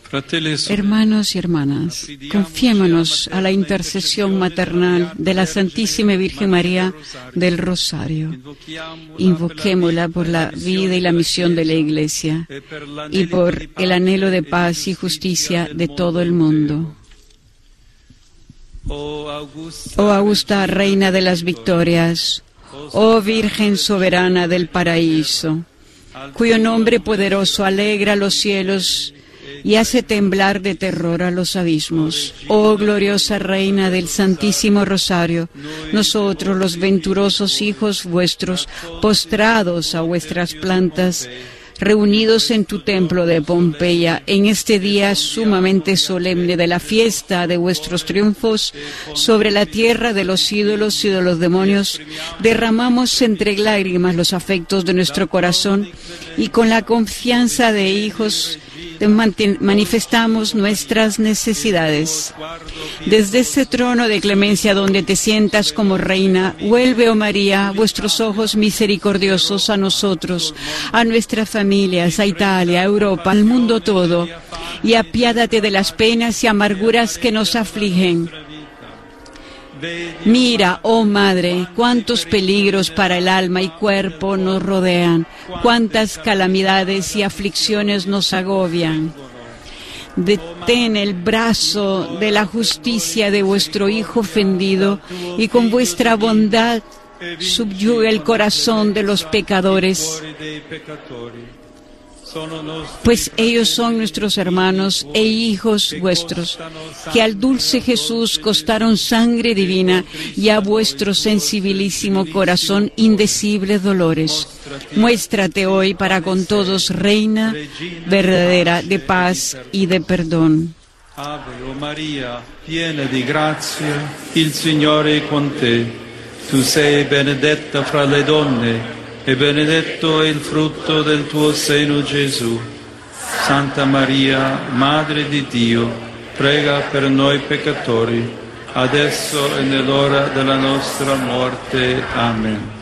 Hermanos y hermanas, confiémonos a la intercesión maternal de la Santísima Virgen María del Rosario. Invoquémosla por la vida y la misión de la Iglesia y por el anhelo de paz y justicia de todo el mundo. Oh augusta Reina de las Victorias, oh Virgen soberana del paraíso, cuyo nombre poderoso alegra los cielos y hace temblar de terror a los abismos. Oh gloriosa Reina del Santísimo Rosario, nosotros los venturosos hijos vuestros, postrados a vuestras plantas, reunidos en tu templo de Pompeya, en este día sumamente solemne de la fiesta de vuestros triunfos sobre la tierra de los ídolos y de los demonios, derramamos entre lágrimas los afectos de nuestro corazón y con la confianza de hijos manifestamos nuestras necesidades. Desde este trono de clemencia donde te sientas como reina, vuelve, oh María, vuestros ojos misericordiosos a nosotros, a nuestras familias, a Italia, a Europa, al mundo todo, y apiádate de las penas y amarguras que nos afligen. Mira, oh Madre, cuántos peligros para el alma y cuerpo nos rodean, cuántas calamidades y aflicciones nos agobian. Detén el brazo de la justicia de vuestro Hijo ofendido y con vuestra bondad subyuga el corazón de los pecadores, pues ellos son nuestros hermanos e hijos vuestros, que al dulce Jesús costaron sangre divina y a vuestro sensibilísimo corazón indecibles dolores. Muéstrate hoy para con todos, Reina verdadera de paz y de perdón. Ave, o María, piena di grazia, il Signore è con te. Tu sei benedetta fra le donne, e benedetto è il frutto del tuo seno, Gesù. Santa Maria, Madre di Dio, prega per noi peccatori, adesso e nell'ora della nostra morte. Amén.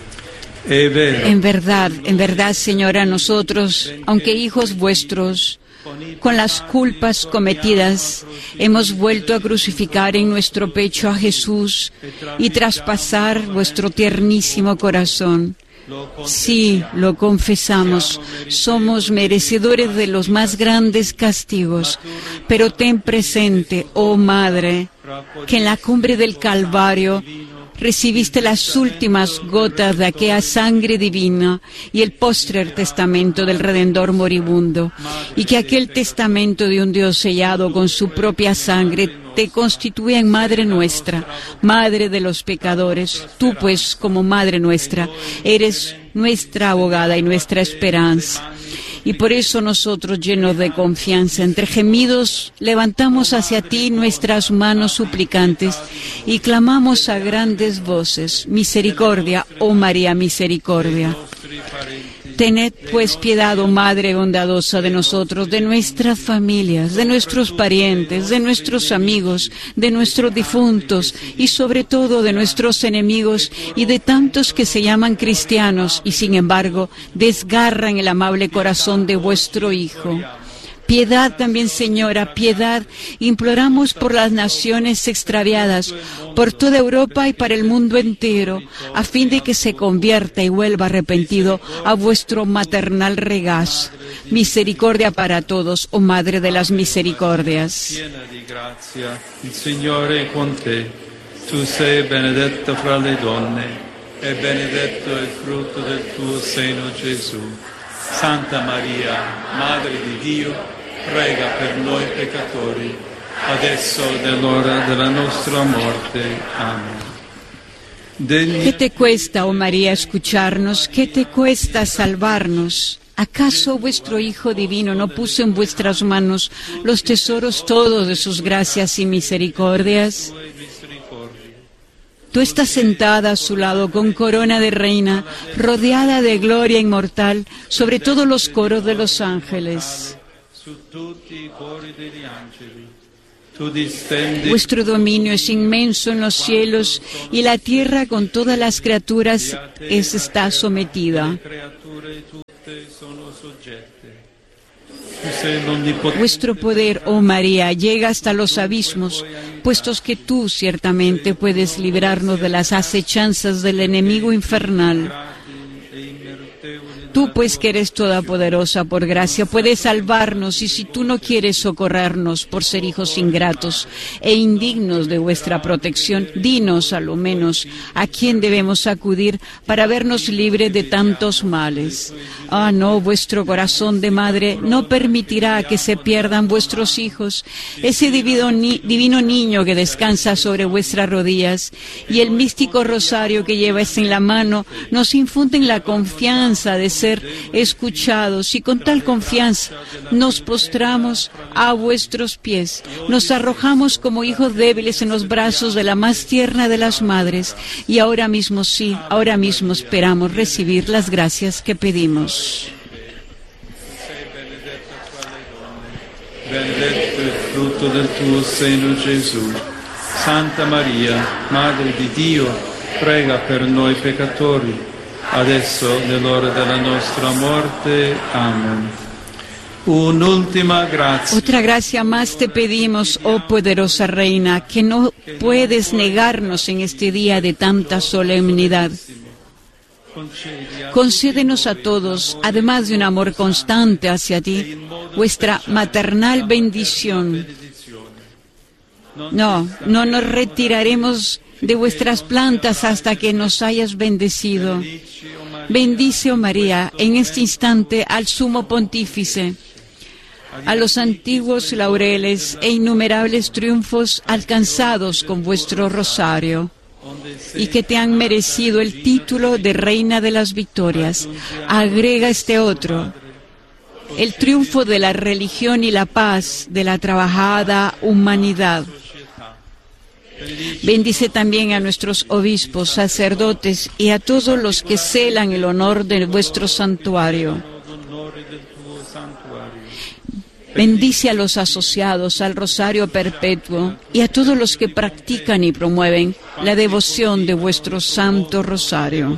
En verdad, Señora, nosotros, aunque hijos vuestros, con las culpas cometidas, hemos vuelto a crucificar en nuestro pecho a Jesús y traspasar vuestro tiernísimo corazón. Sí, lo confesamos, somos merecedores de los más grandes castigos, pero ten presente, oh Madre, que en la cumbre del Calvario recibiste las últimas gotas de aquella sangre divina y el postrer testamento del Redentor moribundo, y que aquel testamento de un Dios sellado con su propia sangre te constituye en Madre nuestra, Madre de los pecadores. Tú, pues, como Madre nuestra, eres nuestra abogada y nuestra esperanza. Y por eso nosotros, llenos de confianza, entre gemidos, levantamos hacia ti nuestras manos suplicantes y clamamos a grandes voces: misericordia, oh María, misericordia. Tened pues piedad, oh Madre bondadosa, de nosotros, de nuestras familias, de nuestros parientes, de nuestros amigos, de nuestros difuntos y sobre todo de nuestros enemigos y de tantos que se llaman cristianos y sin embargo desgarran el amable corazón de vuestro Hijo. Piedad también, Señora, piedad. Imploramos por las naciones extraviadas, por toda Europa y para el mundo entero, a fin de que se convierta y vuelva arrepentido a vuestro maternal regazo. Misericordia para todos, oh Madre de las misericordias. Piena di grazia, il Signore è con te. Tu sei benedetta fra le donne, e benedetto è il frutto del tuo seno, Gesù. Santa Maria, Madre di Dio, prega per noi peccatori, adesso e nell'ora della nostra morte. Amén. ¿Qué te cuesta, oh María, escucharnos? ¿Qué te cuesta salvarnos? ¿Acaso vuestro Hijo Divino no puso en vuestras manos los tesoros todos de sus gracias y misericordias? Tú estás sentada a su lado con corona de reina, rodeada de gloria inmortal, sobre todos los coros de los ángeles. Vuestro dominio es inmenso en los cielos y la tierra con todas las criaturas está sometida. Vuestro poder, oh María, llega hasta los abismos, puestos que tú ciertamente puedes librarnos de las acechanzas del enemigo infernal. Tú, pues, que eres todopoderosa por gracia, puedes salvarnos, y si tú no quieres socorrernos por ser hijos ingratos e indignos de vuestra protección, dinos a lo menos a quién debemos acudir para vernos libres de tantos males. Ah, no, vuestro corazón de madre no permitirá que se pierdan vuestros hijos, ese divino niño que descansa sobre vuestras rodillas, y el místico rosario que lleváis en la mano nos infunden la confianza de ser escuchados, y con tal confianza nos postramos a vuestros pies, nos arrojamos como hijos débiles en los brazos de la más tierna de las madres, y ahora mismo sí, ahora mismo esperamos recibir las gracias que pedimos. Benedetto il frutto del tuo seno, Gesù. Santa Maria, Madre di Dio, prega per noi peccatori, adesso nell'ora della nostra muerte. Amén. Un'ultima gracia. Otra gracia más te pedimos, oh poderosa Reina, que no puedes negarnos en este día de tanta solemnidad. Concédenos a todos, además de un amor constante hacia ti, vuestra maternal bendición. No nos retiraremos de vuestras plantas hasta que nos hayas bendecido. Bendice, oh María, en este instante al sumo pontífice, a los antiguos laureles e innumerables triunfos alcanzados con vuestro rosario, y que te han merecido el título de Reina de las Victorias. Agrega este otro: el triunfo de la religión y la paz de la trabajada humanidad. Bendice también a nuestros obispos, sacerdotes y a todos los que celan el honor de vuestro santuario. Bendice a los asociados al Rosario Perpetuo y a todos los que practican y promueven la devoción de vuestro Santo Rosario.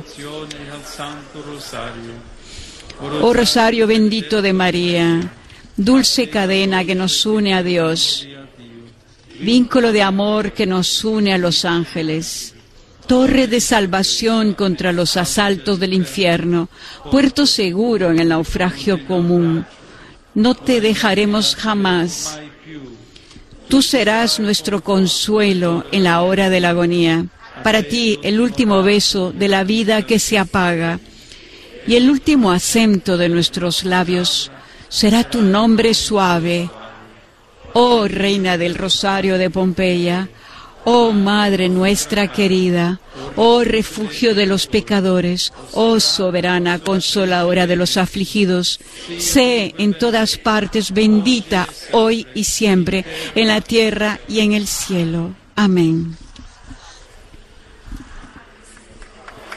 Oh Rosario bendito de María, dulce cadena que nos une a Dios, vínculo de amor que nos une a los ángeles, torre de salvación contra los asaltos del infierno, puerto seguro en el naufragio común. No te dejaremos jamás. Tú serás nuestro consuelo en la hora de la agonía. Para ti, el último beso de la vida que se apaga y el último acento de nuestros labios será tu nombre suave. Oh Reina del Rosario de Pompeya, oh Madre nuestra querida, oh refugio de los pecadores, oh soberana consoladora de los afligidos, sé en todas partes bendita hoy y siempre, en la tierra y en el cielo. Amén.